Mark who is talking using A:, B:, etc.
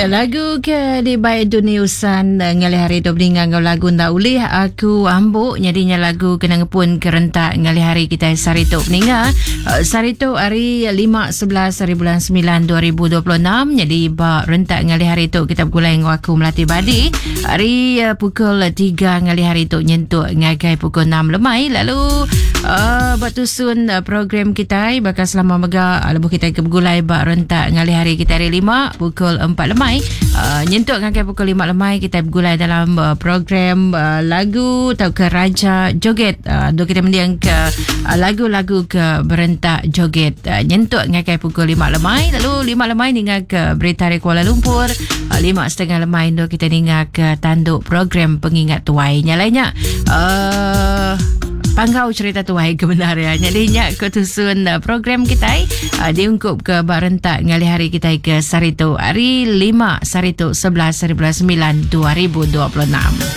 A: Ya, lagu ke di baik dunia usan ngali hari tu beringang lagu ndak ulih aku ambuk nyadinya lagu kena ngepun kerentak ngali hari kita sarito peninga sarito hari 5/11 hari bulan 9 2026 jadi ba rentak ngali hari tu kita bergulai dengan aku Melati Badi hari pukul 3 ngali hari tu nyentuk ngagai pukul 6 lemai lalu batusun program kita bakal selama mega lebuh kita ke bergulai ba rentak ngali hari kita hari 5 pukul 4 lemai nyentuk ngagai pukul 5 lemai kita bergulai dalam program lagu atau ke Raja Joget do kita mendiang ke lagu-lagu ke berentak joget nyentuk ngagai pukul 5 lemai lalu 5 lemai ninga ke Berita dari Kuala Lumpur 5:30 lemai do kita ninga ke tanduk program pengingat tuai nyalainya panggau cerita tuai kebenaran nyalinya ketusun program kita diungkup ke barentak ngali hari kita ke Sarito hari 5 Sarito 11 hari bulan 9 2026.